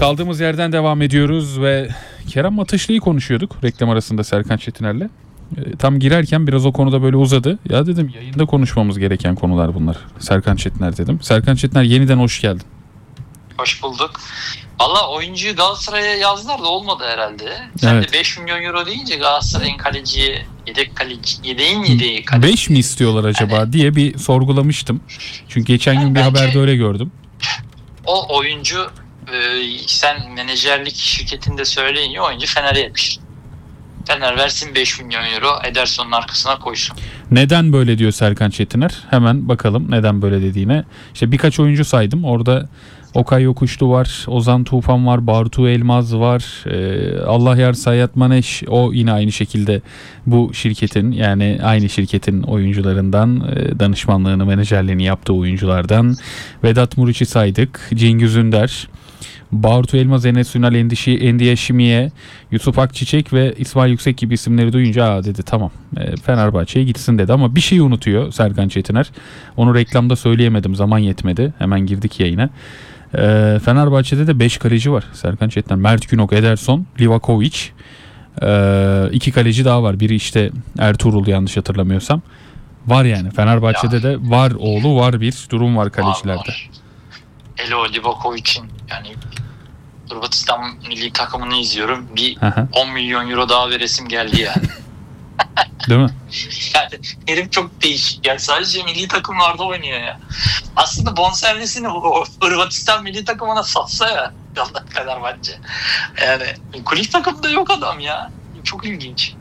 Kaldığımız yerden devam ediyoruz ve Kerem Ateşli'yi konuşuyorduk reklam arasında Serkan Çetiner'le. Tam girerken biraz o konuda böyle uzadı. Ya dedim yayında konuşmamız gereken konular bunlar. Serkan Çetiner dedim. Serkan Çetiner yeniden hoş geldin. Hoş bulduk. Valla oyuncuyu Galatasaray'a yazdılar da olmadı herhalde. Sen Evet. de 5 milyon euro deyince Galatasaray'ın kaleciye yedeğin yedeği kaleci. 5 mi istiyorlar acaba diye bir sorgulamıştım. Çünkü geçen gün bir bence haberde öyle gördüm. O oyuncu sen menajerlik şirketinde söyleyince oyuncu Fener'e yakışır. Fener versin 5 milyon euro, Ederson'un arkasına koysun. Neden böyle diyor Serkan Çetiner? Hemen bakalım neden böyle dediğine. İşte birkaç oyuncu saydım. Orada Okay Yokuşlu var, Ozan Tufan var, Bartu Elmaz var, Allah yar Sayyat Maneş, o yine aynı şekilde bu şirketin, yani aynı şirketin oyuncularından, danışmanlığını, menajerliğini yaptığı oyunculardan. Vedat Muriç'i saydık, Cengiz Ünder, Bartu Elmaz, Enes Ünal, Endiye Şimiye, Yusuf Akçiçek ve İsmail Yüksek gibi isimleri duyunca dedi tamam Fenerbahçe'ye gitsin dedi, ama bir şeyi unutuyor Serkan Çetiner. Onu reklamda söyleyemedim, zaman yetmedi, hemen girdik yayına. Fenerbahçe'de de 5 kaleci var Serkan Çetiner. Mert Günok, Ederson, Livakovic, 2 kaleci daha var. Biri işte Ertuğrul, yanlış hatırlamıyorsam. Var yani Fenerbahçe'de de var oğlu var, bir durum var kalecilerde. Var. Elo Livakovic'in, yani Hırvatistan milli takımını izliyorum. Bir 10 milyon euro daha veresim geldi yani. Değil mi? Yani herif çok değişik. Yani sadece milli takımlarda oynuyor ya. Aslında bonservisini o Hırvatistan milli takımına satsa ya Fenerbahçe. Yani kulüp takımda yok adam ya. Çok ilginç.